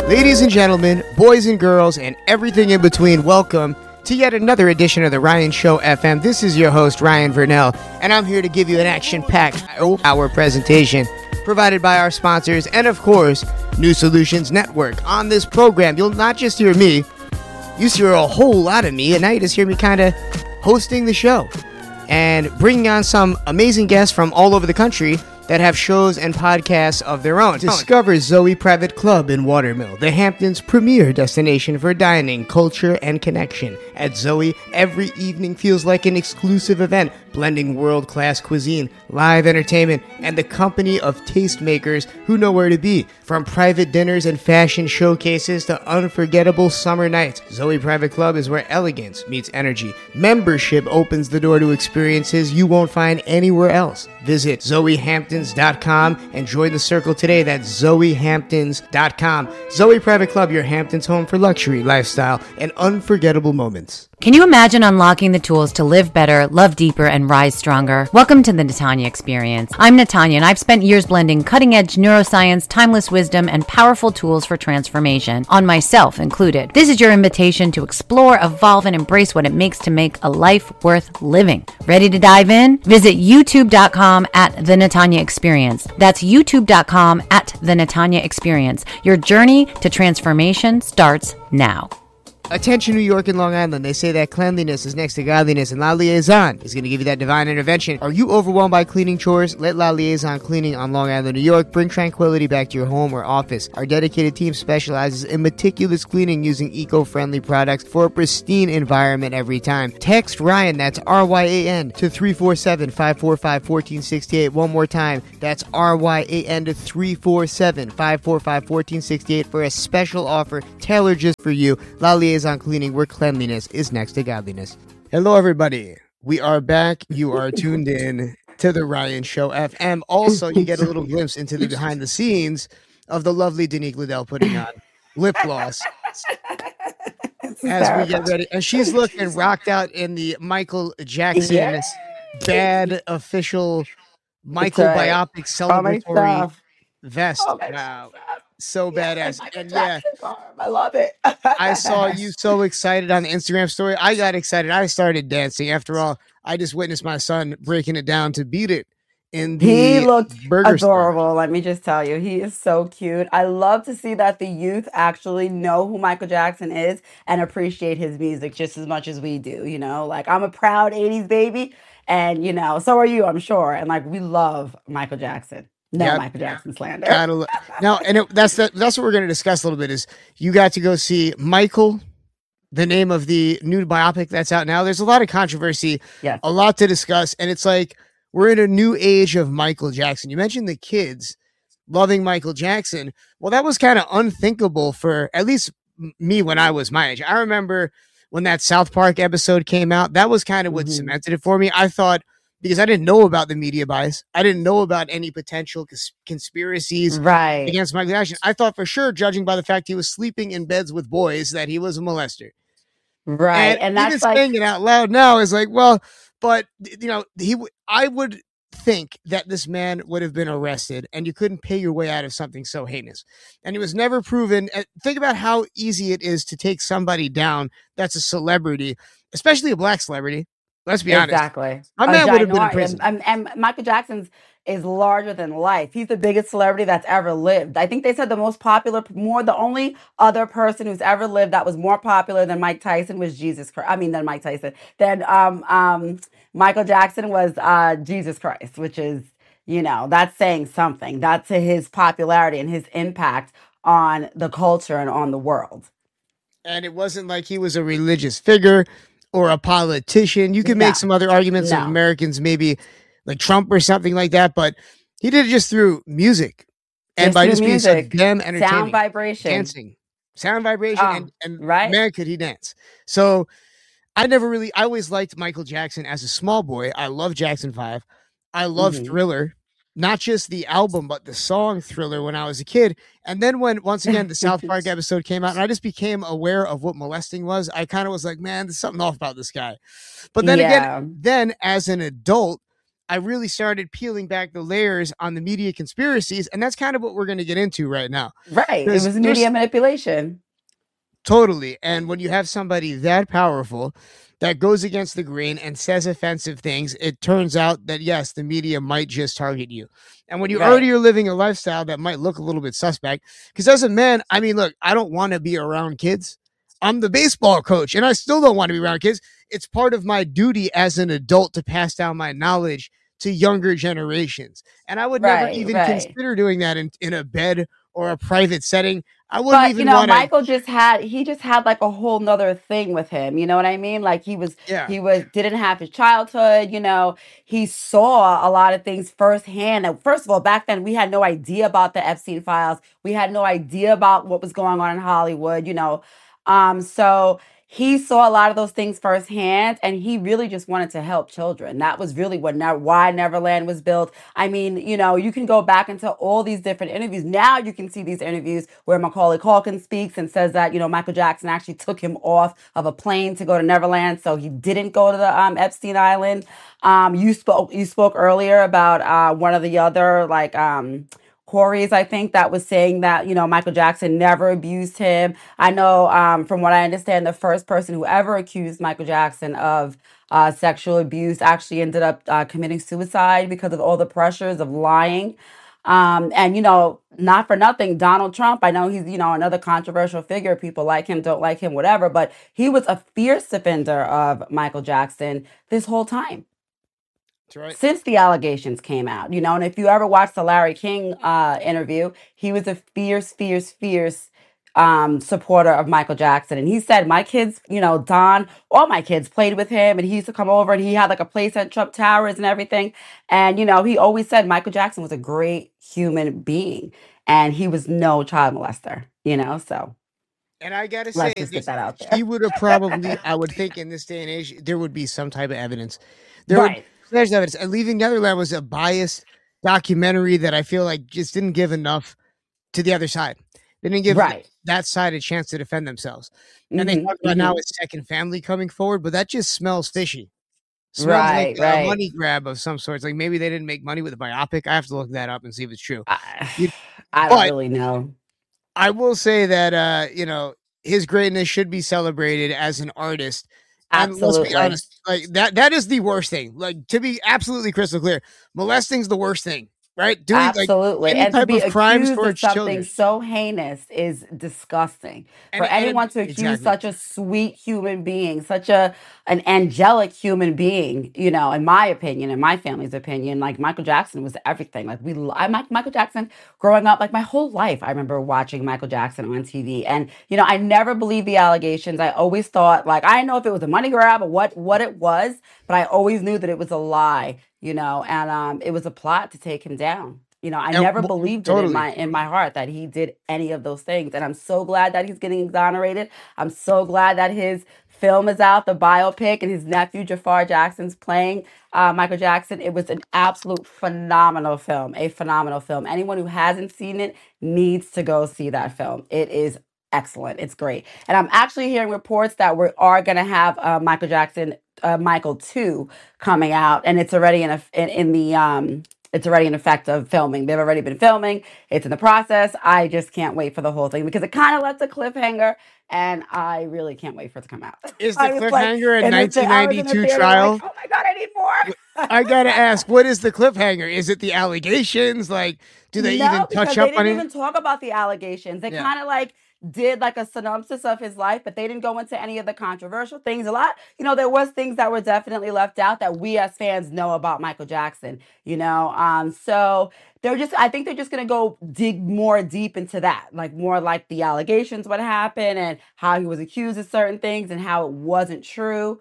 Ladies and gentlemen, boys and girls, and everything in between, welcome to yet another edition of The Ryan Show FM. This is your host, Ryan Vernell, and I'm here to give you an action-packed hour presentation provided by our sponsors and, of course, New Solutions Network. On this program, you'll not just hear me, you hear a whole lot of me, and now you just hear me kind of hosting the show and bringing on some amazing guests from all over the country that have shows and podcasts of their own. Discover Zoe Private Club in Watermill, the Hamptons' premier destination for dining, culture, and connection. At Zoe, every evening feels like an exclusive event, blending world-class cuisine, live entertainment, and the company of tastemakers who know where to be. From private dinners and fashion showcases to unforgettable summer nights, Zoe Private Club is where elegance meets energy. Membership opens the door to experiences you won't find anywhere else. Visit ZoeHamptons.com and join the circle today. That's ZoeHamptons.com. Zoe Private Club, your Hamptons home for luxury, lifestyle, and unforgettable moments. Can you imagine unlocking the tools to live better, love deeper, and rise stronger? Welcome to the Natanya Experience. I'm Natanya, and I've spent years blending cutting-edge neuroscience, timeless wisdom, and powerful tools for transformation, on myself included. This is your invitation to explore, evolve, and embrace what it makes to make a life worth living. Ready to dive in? Visit youtube.com at The Natanya Experience. That's youtube.com at The Natanya Experience. Your journey to transformation starts now. Attention New York and Long Island, they say that cleanliness is next to godliness, and La Liaison is going to give you that divine intervention. Are you overwhelmed by cleaning chores? Let La Liaison Cleaning on Long Island, New York bring tranquility back to your home or office. Our dedicated team specializes in meticulous cleaning using eco-friendly products for a pristine environment every time. Text Ryan, that's R-Y-A-N, to 347-545-1468. One more time, that's R-Y-A-N to 347-545-1468 for a special offer tailored just for you. La Liaison on Cleaning, where cleanliness is next to godliness. Hello, everybody. We are back. You are tuned in to the Ryan Show FM. Also, you get a little glimpse into the behind the scenes of the lovely Danique Liddell putting on lip gloss as we get ready. And she's looking rocked out in the Michael Jackson bad official Michael biopic celebratory vest. Wow. So badass. And yeah, I love it. I saw you so excited on the Instagram story. I got excited. I started dancing. After all, I just witnessed my son breaking it down to Beat It in the He looked burger adorable. store. Let me just tell you, he is so cute. I love to see that the youth actually know who Michael Jackson is and appreciate his music just as much as we do. You know, like I'm a proud 80s baby, and you know, so are you, I'm sure. And like we love Michael Jackson. No, Yep. Michael Jackson slander. Now, and that's what we're going to discuss a little bit is you got to go see Michael, the name of the new biopic that's out now. There's a lot of controversy, Yes. a lot to discuss, and it's like we're in a new age of Michael Jackson. You mentioned the kids loving Michael Jackson. Well, that was kind of unthinkable for at least me when I was my age. I remember when that South Park episode came out, that was kind of what cemented it for me. I thought, because I didn't know about the media bias, I didn't know about any potential conspiracies Right. against Michael Jackson. I thought for sure, judging by the fact he was sleeping in beds with boys, that he was a molester. Right. And even that's like saying it out loud now is like, well, but you know, I would think that this man would have been arrested, and you couldn't pay your way out of something so heinous. And it was never proven. Think about how easy it is to take somebody down that's a celebrity, especially a black celebrity. Let's be honest. exactly. My A man would have been in ginormous prison. and Michael Jackson's is larger than life. He's the biggest celebrity that's ever lived. I think they said the only other person who's ever lived that was more popular than Mike Tyson was Jesus Christ. I mean, than Mike Tyson. Then Michael Jackson was Jesus Christ, which is, you know, that's saying something. That's his popularity and his impact on the culture and on the world. And it wasn't like he was a religious figure or a politician. You could No. make some other arguments of No. Americans, maybe like Trump or something like that, but he did it just through music and by through just being so music, damn entertaining, sound vibration. dancing, sound vibration, and right. man, could he dance. So I always liked Michael Jackson as a small boy. I love Jackson 5. I love Thriller, not just the album, but the song Thriller when I was a kid. And then when, once again, the South Park episode came out and I just became aware of what molesting was, I kind of was like, man, there's something off about this guy. But then again, as an adult, I really started peeling back the layers on the media conspiracies, and that's kind of what we're going to get into right now. Right. It There's was there's media manipulation. Totally. And when you have somebody that powerful that goes against the grain and says offensive things, it turns out that yes, the media might just target you. And when you already Right. are living a lifestyle that might look a little bit suspect, because as a man, I mean, look, I don't want to be around kids. I'm the baseball coach and I still don't want to be around kids. It's part of my duty as an adult to pass down my knowledge to younger generations. And I would never Right. even Right. consider doing that in a bed or a private setting. I wouldn't But, even want to. Michael just had like a whole nother thing with him. You know what I mean? Like Yeah. didn't have his childhood, he saw a lot of things firsthand. And first of all, back then we had no idea about the Epstein files. We had no idea about what was going on in Hollywood. So he saw a lot of those things firsthand, and he really just wanted to help children. That was really why Neverland was built. I mean, you can go back into all these different interviews. Now you can see these interviews where Macaulay Culkin speaks and says that, Michael Jackson actually took him off of a plane to go to Neverland, so he didn't go to the Epstein Island. You spoke earlier about one of the other Corey's, I think, that was saying that, Michael Jackson never abused him. I know, from what I understand, the first person who ever accused Michael Jackson of sexual abuse actually ended up committing suicide because of all the pressures of lying. And, not for nothing, Donald Trump, I know he's, another controversial figure. People like him, don't like him, whatever, but he was a fierce defender of Michael Jackson this whole time That's right. since the allegations came out. And if you ever watched the Larry King interview, he was a fierce, fierce, fierce supporter of Michael Jackson. And he said, my kids, Don, all my kids played with him, and he used to come over and he had like a place at Trump Towers and everything. And, he always said Michael Jackson was a great human being and he was no child molester. So And I gotta say, let's just get that out he there. would have probably, I would think in this day and age, there would be some type of evidence. There would Right. there's evidence. And Leaving Neverland was a biased documentary that I feel like just didn't give enough to the other side. They didn't give Right. that side a chance to defend themselves. And they Hmm. talk about now Hmm. a second family coming forward, but that just smells fishy. Smells like Right. a Right. money grab of some sorts. Like maybe they didn't make money with the biopic. I have to look that up and see if it's true. I, You- I don't But really know. I will say that his greatness should be celebrated as an artist. And let's be Absolutely. honest, like that is the worst thing. Like to be absolutely crystal clear, molesting's the worst thing, right? Doing like Absolutely. any And to type be of crimes accused of towards something children. so heinous is disgusting. For And anyone to accuse exactly. such a sweet human being, such an angelic human being, in my opinion, in my family's opinion, like Michael Jackson was everything. Like Michael Jackson growing up, like my whole life, I remember watching Michael Jackson on TV. And, I never believed the allegations. I always thought, like, I didn't know if it was a money grab or what it was, but I always knew that it was a lie, and it was a plot to take him down. I And never believed it in totally. my heart that he did any of those things. And I'm so glad that he's getting exonerated. I'm so glad that his film is out, the biopic, and his nephew Jafar Jackson's playing Michael Jackson. It was an absolute phenomenal film, a phenomenal film. Anyone who hasn't seen it needs to go see that film. It is excellent. It's great. And I'm actually hearing reports that we are going to have Michael Jackson, Michael 2 coming out, and it's already in the it's already in effect of filming. They've already been filming. It's in the process. I just can't wait for the whole thing because it kind of lets a cliffhanger, and I really can't wait for it to come out. Is the I was like, cliffhanger a I was in the 1992 theater like, trial? oh my God, I need more. I gotta ask, what is the cliffhanger? Is it the allegations? Like, do they even No, touch because they up on didn't it? even talk about the allegations. They Yeah. kind of like did like a synopsis of his life, but they didn't go into any of the controversial things. A lot, there was things that were definitely left out that we as fans know about Michael Jackson. So I think they're just gonna go dig more deep into that, like more like the allegations, what happened, and how he was accused of certain things and how it wasn't true.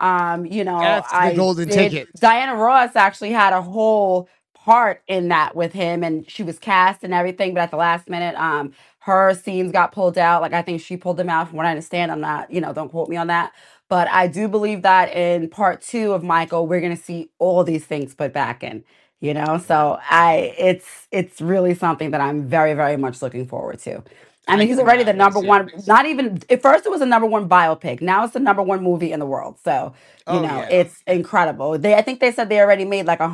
That's the I golden did. ticket. Diana Ross actually had a whole part in that with him, and she was cast and everything, but at the last minute, her scenes got pulled out. Like I think she pulled them out. From what I understand, I'm not, don't quote me on that, but I do believe that in part 2 of Michael, we're gonna see all these things put back in. So it's really something that I'm very, very much looking forward to. I I mean, he's already cannot the wait to number see it. one, not even at first it was the number one biopic. Now it's the number one movie in the world. So, Oh yeah. it's incredible. I think they said they already made like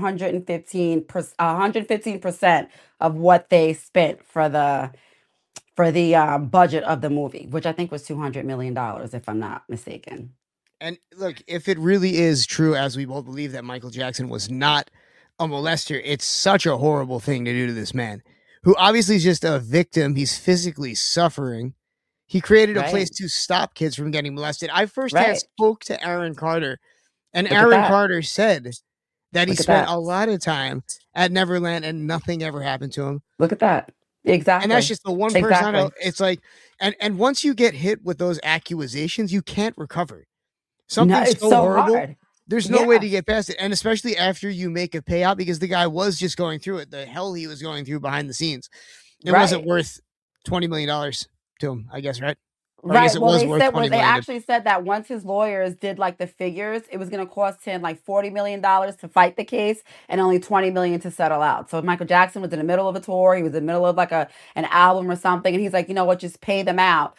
115% of what they spent for the budget of the movie, which I think was $200 million, if I'm not mistaken. And look, if it really is true, as we both believe, that Michael Jackson was not a molester, it's such a horrible thing to do to this man, who obviously is just a victim. He's physically suffering. He created a place Right. to stop kids from getting molested. I firsthand Right. spoke to Aaron Carter, and Look at Aaron that. Carter said that he Look at spent that. a lot of time at Neverland and nothing ever happened to him. Look at that. And that's Exactly. just the one person I know. Exactly. It's like, and once you get hit with those accusations, you can't recover. No, Something it's so so horrible, hard. there's no way Yeah. to get past it, and especially after you make a payout, because the guy was just going through it, the hell he was going through behind the scenes. It wasn't Right. worth $20 million to him, I guess, right? Or I guess Right. it Well, was they worth said twenty they million to. actually said that once his lawyers did like the figures, it was going to cost him like $40 million to fight the case and only $20 million to settle out. So Michael Jackson was in the middle of a tour, he was in the middle of like an album or something, and he's like, you know what, just pay them out,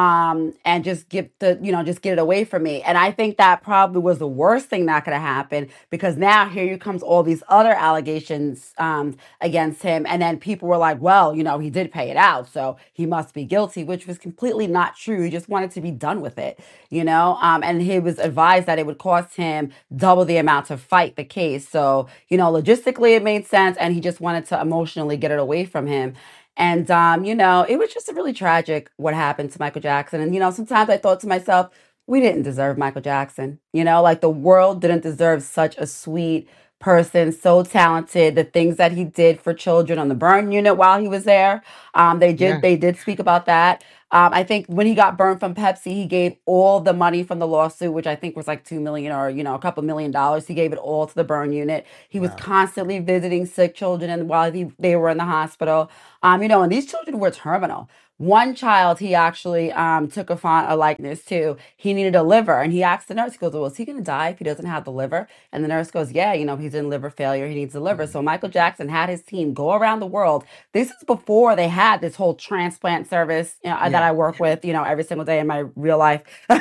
and just just get it away from me. And I think that probably was the worst thing that could have happened, because now here comes all these other allegations against him, and then people were like, well, he did pay it out, so he must be guilty, which was completely not true. He just wanted to be done with it. And he was advised that it would cost him double the amount to fight the case. So, logistically it made sense, and he just wanted to emotionally get it away from him. And it was just really tragic what happened to Michael Jackson. And sometimes I thought to myself, we didn't deserve Michael Jackson. Like the world didn't deserve such a sweet person, so talented. The things that he did for children on the burn unit while he was there, they did Yeah, they did speak about that. I think when he got burned from Pepsi, he gave all the money from the lawsuit, which I think was like 2 million, or a couple $1 million. He gave it all to the burn unit. He was wow. constantly visiting sick children, and while they were in the hospital, and these children were terminal. One child he actually took a likeness to. He needed a liver, and he asked the nurse. He goes, "Well, is he going to die if he doesn't have the liver?" And the nurse goes, "Yeah, he's in liver failure. He needs a liver." So Michael Jackson had his team go around the world. This is before they had this whole transplant service, that Yeah, I work with, every single day in my real life.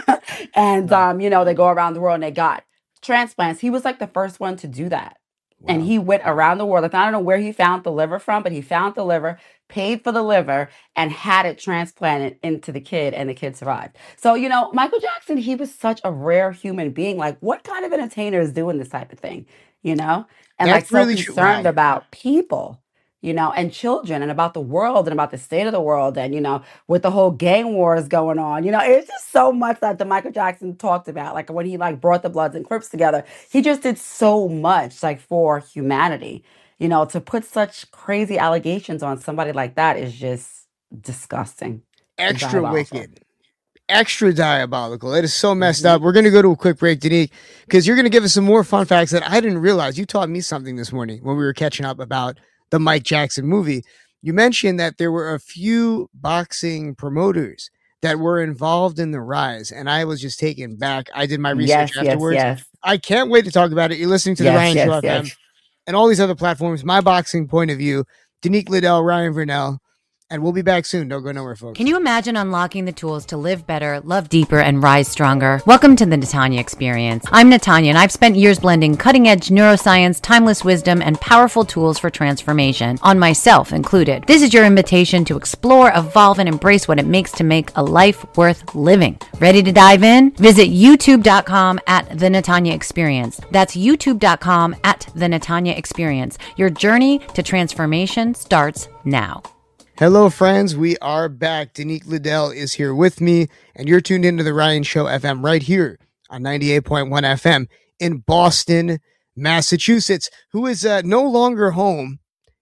And right. they go around the world and they got transplants. He was like the first one to do that. And Wow. he went around the world. Like, I don't know where he found the liver from, but he found the liver, paid for the liver, and had it transplanted into the kid, and the kid survived. So, Michael Jackson, he was such a rare human being. Like, what kind of entertainer is doing this type of thing, you know? And like That's so really true. concerned Wow. about people, and children, and about the world, and about the state of the world, and with the whole gang wars going on. It's just so much that the Michael Jackson talked about. Like when he like brought the Bloods and Crips together, he just did so much like for humanity. To put such crazy allegations on somebody like that is just disgusting and Extra diabolical. wicked. Extra diabolical. It is so messed Hmm. up. We're going to go to a quick break, Danique, because you're going to give us some more fun facts that I didn't realize. You taught me something this morning when we were catching up about the Mike Jackson movie. You mentioned that there were a few boxing promoters that were involved in the rise, and I was just taken back. I did my research Yes, yes, afterwards. yes, I can't wait to talk about it. You're listening to the yes, Ryan Show yes, FM yes. and all these other platforms. My Boxing Point of View, Danique Liddell, Ryan Vernell, and we'll be back soon. Don't go nowhere, folks. Can you imagine unlocking the tools to live better, love deeper, and rise stronger? Welcome to the Natanya Experience. I'm Natanya, and I've spent years blending cutting-edge neuroscience, timeless wisdom, and powerful tools for transformation, on myself included. This is your invitation to explore, evolve, and embrace what it makes to make a life worth living. Ready to dive in? Visit youtube.com at the Natanya Experience. That's youtube.com at the Natanya Experience. Your journey to transformation starts now. Hello, friends. We are back. Danique Liddell is here with me, and you're tuned into the Ryan Show FM right here on 98.1 FM in Boston, Massachusetts, who is no longer home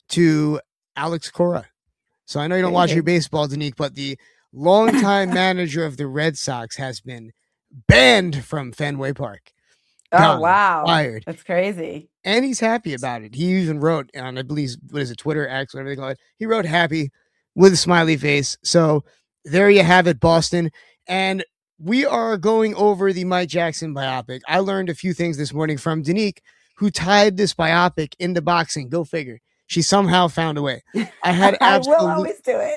to Alex Cora. So I know you don't watch your Crazy. baseball, Danique, but the longtime manager of the Red Sox has been banned from Fenway Park. Oh Gone, wow, fired. that's crazy. And he's happy about it. He even wrote on, I believe, what is it, Twitter, X, whatever they call it. He wrote happy with a smiley face. So there you have it, Boston. And we are going over the Mike Jackson biopic. I learned a few things this morning from Danique who tied this biopic into boxing. Go figure. She somehow found a way. I had I will always do it.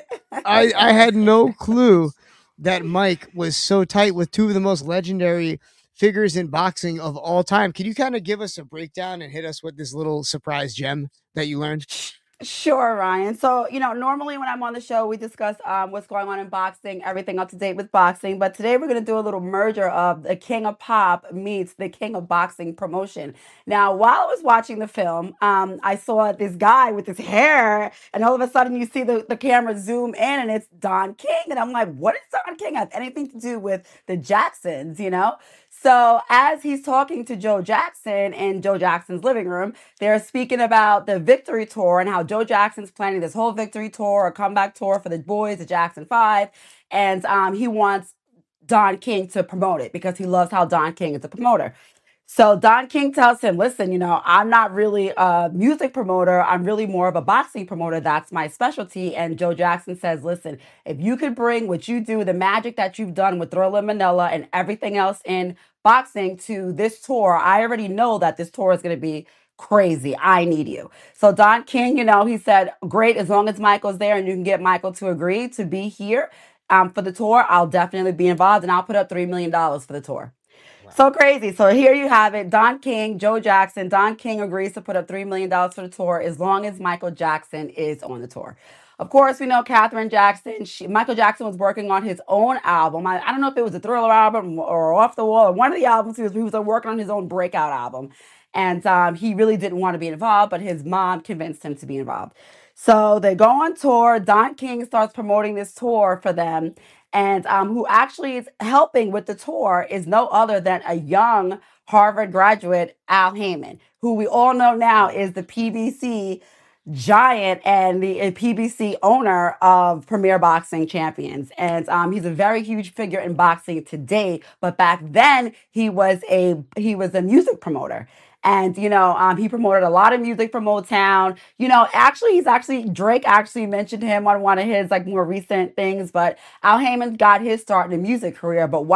I had no clue that Mike was so tight with two of the most legendary figures in boxing of all time. Can you kind of give us a breakdown and hit us with this little surprise gem that you learned? Sure, Ryan. So, normally when I'm on the show, we discuss what's going on in boxing, everything up to date with boxing. But today we're going to do a little merger of the King of Pop meets the King of Boxing promotion. Now, while I was watching the film, I saw this guy with his hair, and all of a sudden you see the camera zoom in, and it's Don King. And I'm like, what does Don King have anything to do with the Jacksons? So, as he's talking to Joe Jackson in Joe Jackson's living room, they're speaking about the Victory Tour and how Joe Jackson's planning this whole Victory Tour, a comeback tour for the boys, the Jackson Five, and he wants Don King to promote it because he loves how Don King is a promoter. So Don King tells him, listen, I'm not really a music promoter. I'm really more of a boxing promoter. That's my specialty. And Joe Jackson says, listen, if you could bring what you do, the magic that you've done with Thriller Manila and everything else in boxing to this tour, I already know that this tour is going to be crazy. I need you. So Don King, he said, great, as long as Michael's there and you can get Michael to agree to be here for the tour, I'll definitely be involved and I'll put up $3 million for the tour. So crazy. So here you have it. Don King, Joe Jackson. Don King agrees to put up $3 million for the tour as long as Michael Jackson is on the tour. Of course, we know Katherine Jackson. Michael Jackson was working on his own album. I don't know if it was a Thriller album or Off the Wall or one of the albums. He was working on his own breakout album. And he really didn't want to be involved, but his mom convinced him to be involved. So they go on tour. Don King starts promoting this tour for them. And who actually is helping with the tour is no other than a young Harvard graduate, Al Heyman, who we all know now is the PBC giant and the PBC owner of Premier Boxing Champions. And he's a very huge figure in boxing today. But back then, he was a music promoter. And, he promoted a lot of music from Motown. Drake actually mentioned him on one of his more recent things. But Al Heyman got his start in the music career. But